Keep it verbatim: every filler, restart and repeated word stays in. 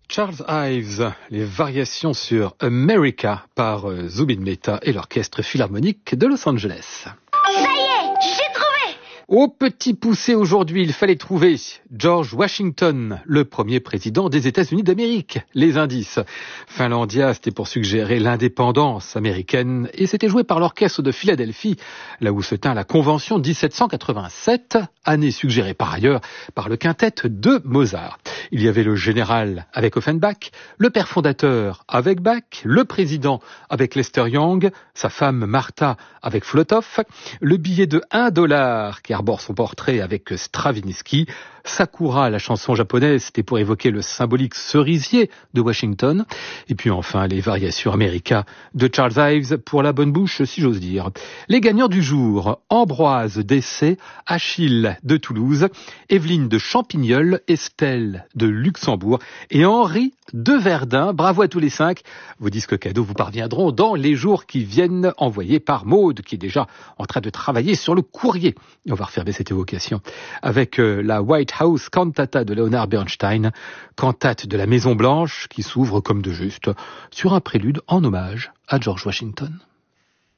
Charles Ives, les variations sur America par Zubin Mehta et l'Orchestre Philharmonique de Los Angeles. Ça y est, j'ai trouvé! Au petit poussé aujourd'hui, il fallait trouver George Washington, le premier président des États-Unis d'Amérique. Les indices. Finlandia, c'était pour suggérer l'indépendance américaine et c'était joué par l'Orchestre de Philadelphie, là où se tint la Convention dix-sept cent quatre-vingt-sept, année suggérée par ailleurs par le quintet de Mozart. Il y avait le général avec Offenbach, le père fondateur avec Bach, le président avec Lester Young, sa femme Martha avec Flotoff, le billet de un dollar qui arbore son portrait avec Stravinsky, Sakura, la chanson japonaise, c'était pour évoquer le symbolique cerisier de Washington, et puis enfin les variations America de Charles Ives pour la bonne bouche, si j'ose dire. Les gagnants du jour, Ambroise d'Essay, Achille de Toulouse, Evelyne de Champignol, Estelle de Luxembourg et Henri de Verdun. Bravo à tous les cinq. Vos disques cadeaux vous parviendront dans les jours qui viennent, envoyés par Maude, qui est déjà en train de travailler sur le courrier. Et on va refermer cette évocation avec euh, la White House Cantata de Leonard Bernstein, cantate de la Maison Blanche qui s'ouvre comme de juste sur un prélude en hommage à George Washington.